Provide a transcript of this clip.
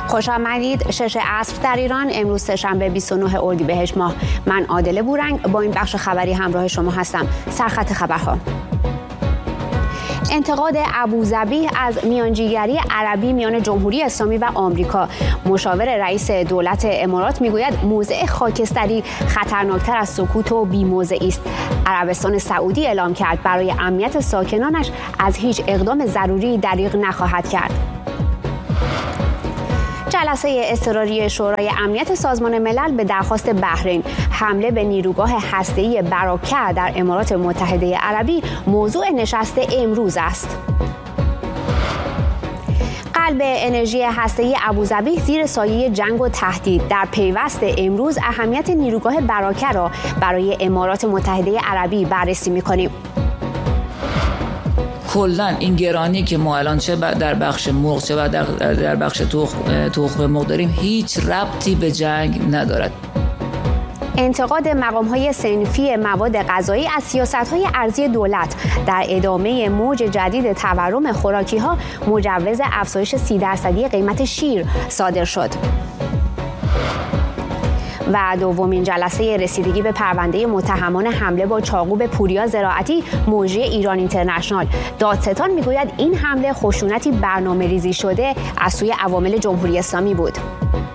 خوش آمدید. 6 عصر در ایران، امروز سه‌شنبه 29 اردیبهشت ماه. من عادله بورنگ با این بخش خبری همراه شما هستم. سرخط خبرها: انتقاد ابوظبی از میانجیگری عربی میان جمهوری اسلامی و آمریکا. مشاور رئیس دولت امارات میگوید موضع خاکستری خطرناکتر از سکوت و بی‌موضعی است. عربستان سعودی اعلام کرد برای امنیت ساکنانش از هیچ اقدام ضروری دریغ نخواهد کرد. جلسه اضطراری شورای امنیت سازمان ملل به درخواست بحرین. حمله به نیروگاه هسته‌ای براکه در امارات متحده عربی موضوع نشست امروز است. قلب انرژی هسته‌ای ابوظبی زیر سایه جنگ و تهدید. در پیوست امروز اهمیت نیروگاه براکه را برای امارات متحده عربی بررسی می‌کنیم. کلا این گرانی که ما الان چه در بخش مرغ چه در بخش تخم مرغ داریم هیچ ربطی به جنگ ندارد. انتقاد مقام‌های صنفی مواد غذایی از سیاست‌های ارضی دولت. در ادامه موج جدید تورم خوراکی‌ها مجوز افزایش 30% قیمت شیر صادر شد. و دومین جلسه رسیدگی به پرونده متهمان حمله با چاقو به پوریا زراعتی مجری ایران اینترنشنال. دادستان میگوید این حمله خشونتی برنامه‌ریزی شده از سوی عوامل جمهوری اسلامی بود.